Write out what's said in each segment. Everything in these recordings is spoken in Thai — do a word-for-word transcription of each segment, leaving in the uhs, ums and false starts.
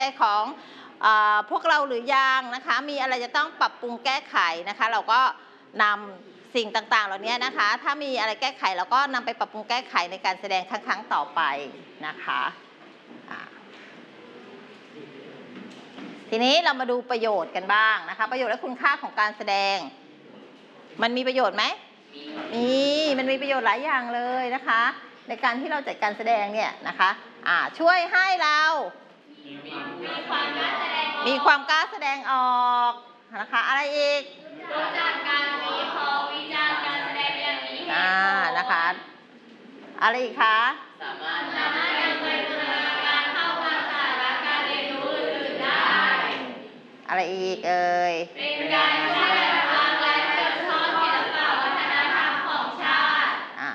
ของเออพวกเราหรือยังนะคะมีอะไรจะต้องปรับปรุงแก้ไขนะคะเราก็นำสิ่งต่างๆเหล่านี้นะคะถ้ามีอะไรแก้ไขเราก็นำไปปรับปรุงแก้ไขในการแสดงครั้งต่อไปนะคะทีนี้เรามาดูประโยชน์กันบ้างนะคะประโยชน์และคุณค่าของการแสดงมันมีประโยชน์ไหมมีมันมีประโยชน์หลายอย่างเลยนะคะในการที่เราจัดการแสดงเนี่ยนะคะะช่วยให้เรามีความกล้าแสดงออกมีความกล้าแสดงออกนะคะอะไรอีกรู้จักการวิเคราะห์วิจารณ์การแสดงอย่างนี้อ่านะคะอะไรอีกคะสามารถนำไปใช้บูรณาการเข้ากับสาระการเรียนรู้อื่นๆได้อะไรอีกเอ่ยเป็นการช่วยอนุรักษ์และสืบทอดศิลปวัฒนธรรมของชาติ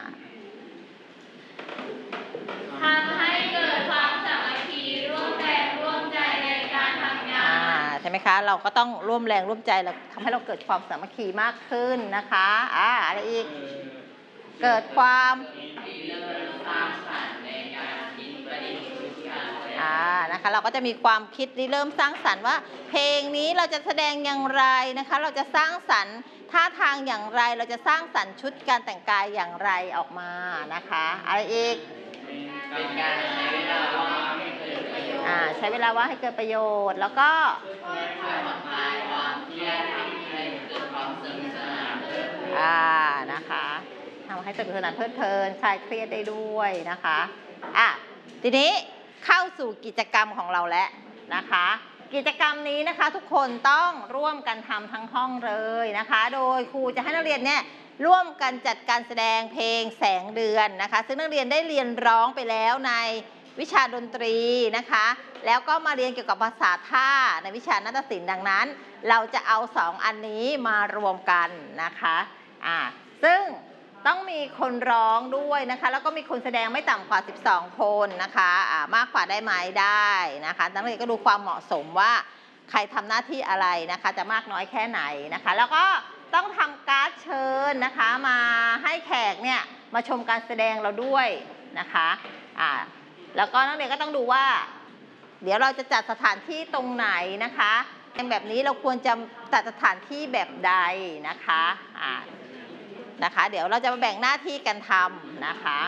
ทำให้เกิดความสามัคคีร่วมแรงร่วมใจในการทำงานใช่ไหมคะเราก็ต้องร่วมแรงร่วมใจแล้วทำให้เราเกิดความสามัคคีมากขึ้นนะคะอ่าอะไรอีกเกิดความสร้างสรรค์ในการคิดประดิษฐ์อ่านะคะเราก็จะมีความคิดริเริ่มสร้างสรรค์ว่าเพลงนี้เราจะแสดงอย่างไรนะคะเราจะสร้างสรรค์ท่าทางอย่างไรเราจะสร้างสรรค์ชุดการแต่งกายอย่างไรออกมานะคะอะไรอีกเป็นการใช้เวลาว่างให้เกิดประโยชน์อ่าใช้เวลาว่างให้เกิดประโยชน์แล้วก็ช่วยผ่อนคลายความเครียดทำให้เกิดความสนุกสนานอ่านะคะทำให้สนุกสนานเพลิดเพลินคลายเครียดได้ด้วยนะคะอ่ะทีนี้เข้าสู่กิจกรรมของเราแล้วนะคะกิจกรรมนี้นะคะทุกคนต้องร่วมกันทำทั้งห้องเลยนะคะโดยครูจะให้นักเรียนเนี่ยร่วมกันจัดการแสดงเพลงแสงเดือนนะคะซึ่งนักเรียนได้เรียนร้องไปแล้วในวิชาดนตรีนะคะแล้วก็มาเรียนเกี่ยวกับภาษาท่าในวิชานาฏศิลป์ดังนั้นเราจะเอาสองอันนี้มารวมกันนะคะอ่าซึ่งต้องมีคนร้องด้วยนะคะแล้วก็มีคนแสดงไม่ต่ำกว่าสิบสองคนนะคะะมากกว่าได้ไหมได้นะคะนักเรียนก็ดูความเหมาะสมว่าใครทำหน้าที่อะไรนะคะจะมากน้อยแค่ไหนนะคะแล้วก็ต้องทำการ์ดเชิญนะคะมาให้แขกเนี่ยมาชมการแสดงเราด้วยนะคะอ่าแล้วก็นักเรียนก็ต้องดูว่าเดี๋ยวเราจะจัดสถานที่ตรงไหนนะคะแบบนี้เราควรจะจัดสถานที่แบบใดนะคะอ่านะคะเดี๋ยวเราจะมาแบ่งหน้าที่กันทำนะคะ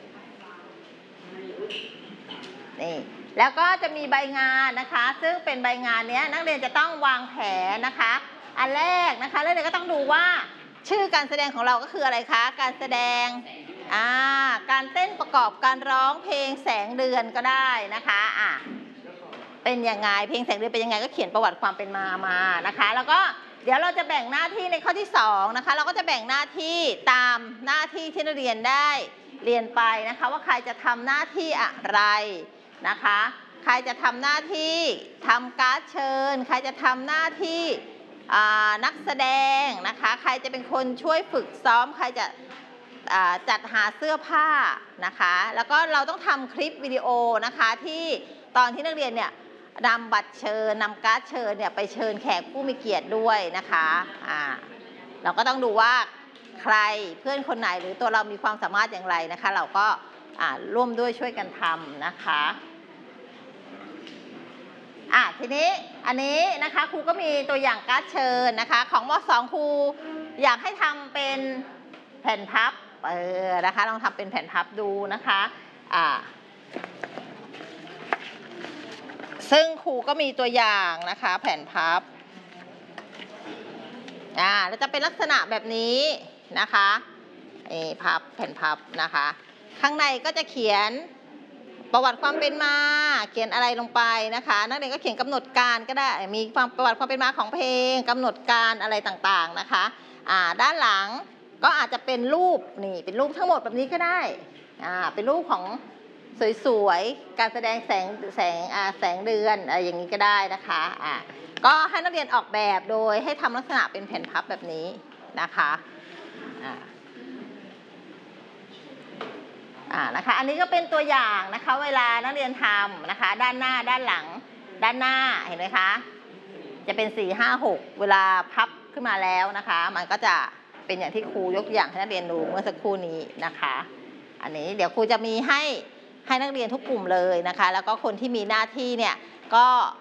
นี่แล้วก็จะมีใบงานนะคะซึ่งเป็นใบงานนี้นักเรียนจะต้องวางแผนนะคะอันแรกนะคะนักเรียนก็ต้องดูว่าชื่อการแสดงของเราก็คืออะไรคะการแสดงอ่าการเต้นประกอบการร้องเพลงแสงเดือนก็ได้นะคะอ่ะเป็นยังไงเพลงแสงเดือนเป็นยังไงก็เขียนประวัติความเป็นมามานะคะแล้วก็เดี๋ยวเราจะแบ่งหน้าที่ในข้อที่สองนะคะเราก็จะแบ่งหน้าที่ตามหน้าที่ที่นักเรียนได้เรียนไปนะคะว่าใครจะทำหน้าที่อะไรนะคะใครจะทำหน้าที่ทำการ์ดเชิญใครจะทำหน้าที่นักแสดงนะคะใครจะเป็นคนช่วยฝึกซ้อมใครจะจัดหาเสื้อผ้านะคะแล้วก็เราต้องทำคลิปวิดีโอนะคะที่ตอนที่นักเรียนเนี่ยนำบัตรเชิญนำการ์ดเชิญเนี่ยไปเชิญแขกผู้มีเกียรติด้วยนะคะอ่าเราก็ต้องดูว่าใครเพื่อนคนไหนหรือตัวเรามีความสามารถอย่างไรนะคะเราก็อ่าร่วมด้วยช่วยกันทำนะคะอ่ะทีนี้อันนี้นะคะครูก็มีตัวอย่างการ์ดเชิญนะคะของม.สองครูอยากให้ทำเป็นแผ่นพับเออนะคะลองทำเป็นแผ่นพับดูนะคะอ่าซึ่งครูก็มีตัวอย่างนะคะแผ่นพับอ่าแล้วจะเป็นลักษณะแบบนี้นะคะนี่พับแผ่นพับนะคะข้างในก็จะเขียนประวัติความเป็นมาเขียนอะไรลงไปนะคะนักเรียนก็เขียนกำหนดการก็ได้มีความประวัติความเป็นมาของเพลงกำหนดการอะไรต่างๆนะคะอ่าด้านหลังก็อาจจะเป็นรูปนี่เป็นรูปทั้งหมดแบบนี้ก็ได้อ่าเป็นรูปของสวยๆการแสดงแสงแสงอ่าแสงเดือนอะไรอย่างนี้ก็ได้นะคะอ่าก็ให้นักเรียนออกแบบโดยให้ทำลักษณะเป็นแผ่นพับแบบนี้นะคะอ่าอ่านะคะอันนี้ก็เป็นตัวอย่างนะคะเวลานักเรียนทำนะคะด้านหน้าด้านหลังด้านหน้าเห็นไหมคะจะเป็นสี่ ห้า หกเวลาพับขึ้นมาแล้วนะคะมันก็จะเป็นอย่างที่ครูยกตัวอย่างให้นักเรียนดูเมื่อสักครู่นี้นะคะอันนี้เดี๋ยวครูจะมีให้ให้นักเรียนทุกกลุ่มเลยนะคะแล้วก็คนที่มีหน้าที่เนี่ยก็